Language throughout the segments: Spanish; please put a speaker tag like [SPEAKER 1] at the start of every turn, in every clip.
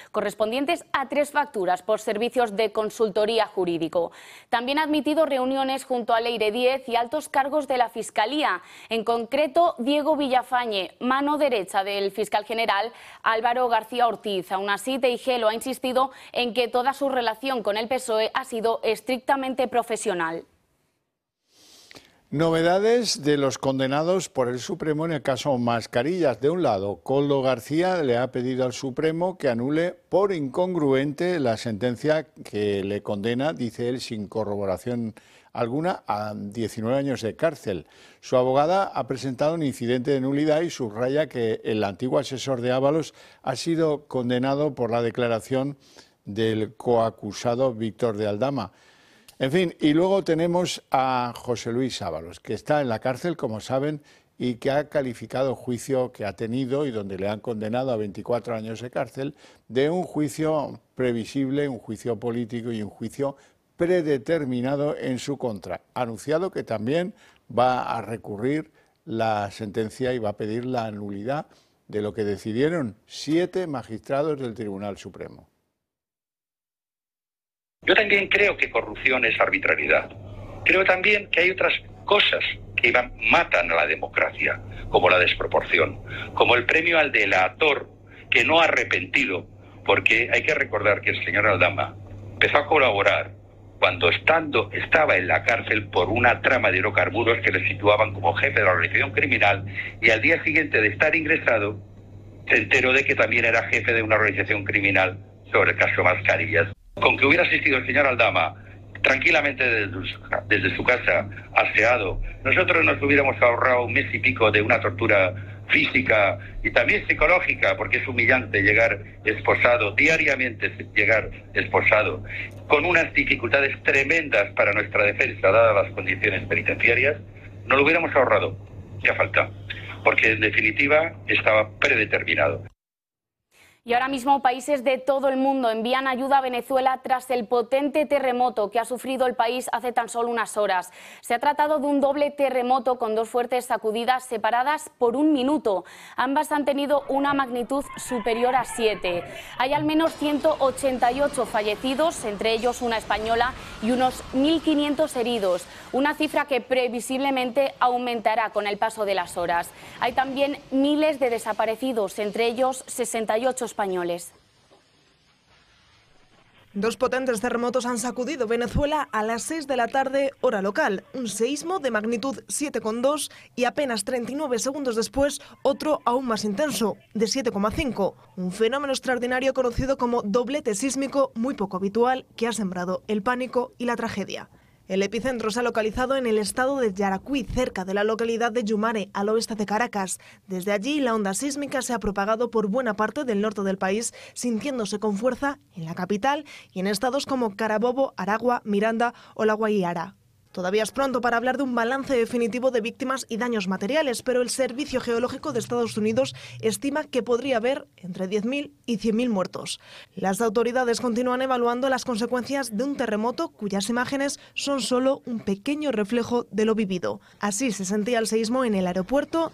[SPEAKER 1] correspondientes a 3 facturas por servicios de consultoría jurídico. También ha admitido reuniones junto a Leire Díez y altos cargos de la Fiscalía, en concreto Diego Villafañe, mano derecha del fiscal general Álvaro García Ortiz. Aún así, Teijelo ha insistido en que toda su relación con el PSOE ha sido estrictamente profesional.
[SPEAKER 2] Novedades de los condenados por el Supremo en el caso Mascarillas. De un lado, Koldo García le ha pedido al Supremo que anule por incongruente la sentencia que le condena, dice él, sin corroboración alguna, a 19 años de cárcel. Su abogada ha presentado un incidente de nulidad y subraya que el antiguo asesor de Ábalos ha sido condenado por la declaración del coacusado Víctor de Aldama. En fin, y luego tenemos a José Luis Ábalos, que está en la cárcel, como saben, y que ha calificado juicio que ha tenido y donde le han condenado a 24 años de cárcel, de un juicio previsible, un juicio político y un juicio predeterminado en su contra. Ha anunciado que también va a recurrir la sentencia y va a pedir la nulidad de lo que decidieron 7 magistrados del Tribunal Supremo.
[SPEAKER 3] Yo también creo que corrupción es arbitrariedad. Creo también que hay otras cosas que matan a la democracia, como la desproporción, como el premio al delator que no ha arrepentido, porque hay que recordar que el señor Aldama empezó a colaborar cuando estaba en la cárcel por una trama de hidrocarburos que le situaban como jefe de la organización criminal, y al día siguiente de estar ingresado se enteró de que también era jefe de una organización criminal sobre el caso Mascarillas. Con que hubiera asistido el señor Aldama tranquilamente desde su casa, aseado, nosotros nos hubiéramos ahorrado 1 mes y pico de una tortura física y también psicológica, porque es humillante llegar esposado, diariamente llegar esposado, con unas dificultades tremendas para nuestra defensa, dadas las condiciones penitenciarias. No lo hubiéramos ahorrado, ya falta, porque en definitiva estaba predeterminado.
[SPEAKER 1] Y ahora mismo países de todo el mundo envían ayuda a Venezuela tras el potente terremoto que ha sufrido el país hace tan solo unas horas. Se ha tratado de un doble terremoto con 2 fuertes sacudidas separadas por 1 minuto. Ambas han tenido una magnitud superior a 7. Hay al menos 188 fallecidos, entre ellos una española, y unos 1.500 heridos, una cifra que previsiblemente aumentará con el paso de las horas. Hay también miles de desaparecidos, entre ellos 68 españoles.
[SPEAKER 4] 2 potentes terremotos han sacudido Venezuela a las 6 de la tarde, hora local. Un seísmo de magnitud 7,2 y apenas 39 segundos después, otro aún más intenso, de 7,5. Un fenómeno extraordinario conocido como doblete sísmico, muy poco habitual, que ha sembrado el pánico y la tragedia. El epicentro se ha localizado en el estado de Yaracuy, cerca de la localidad de Yumare, al oeste de Caracas. Desde allí, la onda sísmica se ha propagado por buena parte del norte del país, sintiéndose con fuerza en la capital y en estados como Carabobo, Aragua, Miranda o La Guaira. Todavía es pronto para hablar de un balance definitivo de víctimas y daños materiales, pero el Servicio Geológico de Estados Unidos estima que podría haber entre 10.000 y 100.000 muertos. Las autoridades continúan evaluando las consecuencias de un terremoto cuyas imágenes son solo un pequeño reflejo de lo vivido. Así se sentía el seísmo en el aeropuerto,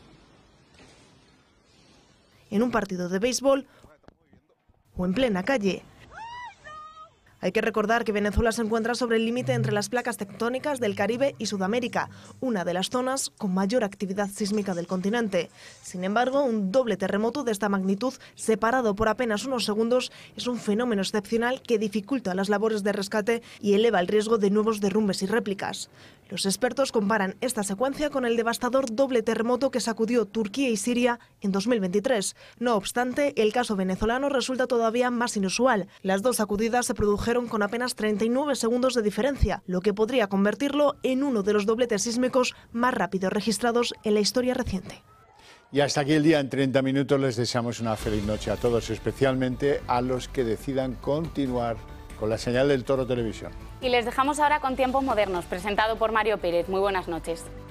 [SPEAKER 4] en un partido de béisbol o en plena calle. Hay que recordar que Venezuela se encuentra sobre el límite entre las placas tectónicas del Caribe y Sudamérica, una de las zonas con mayor actividad sísmica del continente. Sin embargo, un doble terremoto de esta magnitud, separado por apenas unos segundos, es un fenómeno excepcional que dificulta las labores de rescate y eleva el riesgo de nuevos derrumbes y réplicas. Los expertos comparan esta secuencia con el devastador doble terremoto que sacudió Turquía y Siria en 2023. No obstante, el caso venezolano resulta todavía más inusual. Las 2 sacudidas se produjeron con apenas 39 segundos de diferencia, lo que podría convertirlo en uno de los dobletes sísmicos más rápidos registrados en la historia reciente.
[SPEAKER 2] Y hasta aquí el día en 30 minutos. Les deseamos una feliz noche a todos, especialmente a los que decidan continuar con la señal del Toro Televisión.
[SPEAKER 1] Y les dejamos ahora con Tiempos Modernos, presentado por Mario Pérez. Muy buenas noches.